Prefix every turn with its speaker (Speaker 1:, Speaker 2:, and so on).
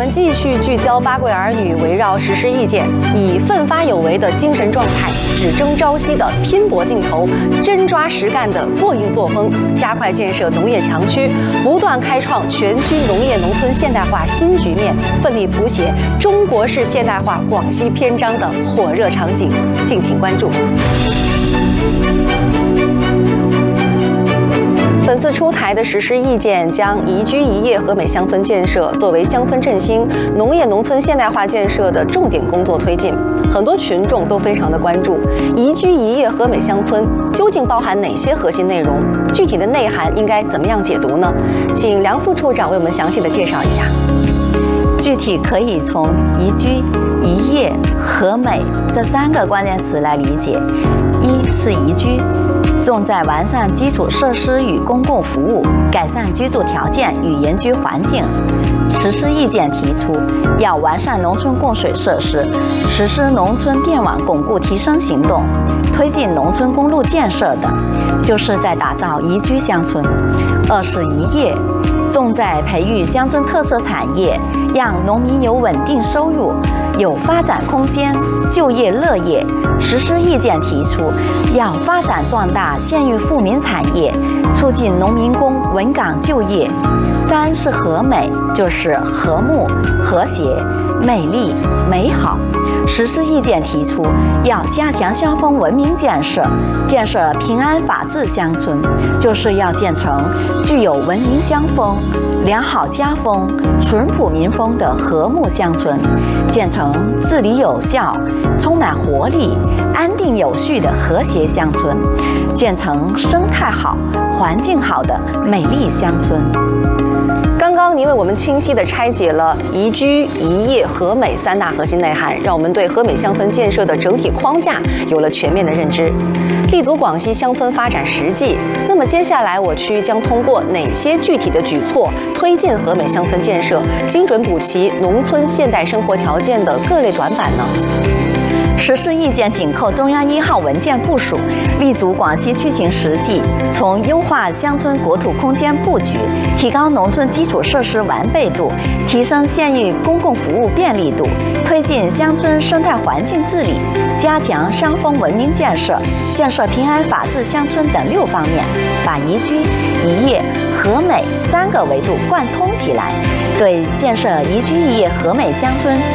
Speaker 1: 们继续聚焦八贵儿女，围绕实施意见，以奋发有为的精神状态、只争朝夕的拼搏劲头、真抓实干的过硬作风，加快建设农业强区，不断开创全区农业农村现代化新局面，奋力谱写中国式现代化广西篇章的火热场景。敬请关注。本次出台的实施意见将宜居宜业和美乡村建设作为乡村振兴、农业农村现代化建设的重点工作推进，很多群众都非常的关注。宜居宜业和美乡村究竟包含哪些核心内容？具体的内涵应该怎么样解读呢？请梁副处长为我们详细的介绍一下。
Speaker 2: 具体可以从宜居、宜业、和美这3个关键词来理解。一是宜居，重在完善基础设施与公共服务，改善居住条件与宜居环境。实施意见提出，要完善农村供水设施，实施农村电网巩固提升行动，推进农村公路建设等，就是在打造宜居乡村。二是宜业，重在培育乡村特色产业，让农民有稳定收入、有发展空间、就业乐业。实施意见提出，要发展壮大县域富民产业，促进农民工稳岗就业。三是和美，就是和睦、和谐、美丽、美好。实施意见提出，要加强乡风文明建设，建设平安法治乡村，就是要建成具有文明乡风、良好家风、淳朴民风的和睦乡村，建成治理有效、充满活力、安定有序的和谐乡村，建成生态好、环境好的美丽乡村。
Speaker 1: 刚刚您为我们清晰地拆解了宜居、宜业、和美3大核心内涵，让我们对和美乡村建设的整体框架有了全面的认知。立足广西乡村发展实际，那么接下来我区将通过哪些具体的举措推进和美乡村建设，精准补齐农村现代生活条件的各类短板呢？
Speaker 2: 实施意见紧扣中央1号文件部署，立足广西区情实际，从优化乡村国土空间布局、提高农村基础设施完备度、提升县域公共服务便利度、推进乡村生态环境治理、加强乡风文明建设、建设平安法治乡村等6方面，把宜居、宜业、和美3个维度贯通起来，对建设宜居宜业和美乡村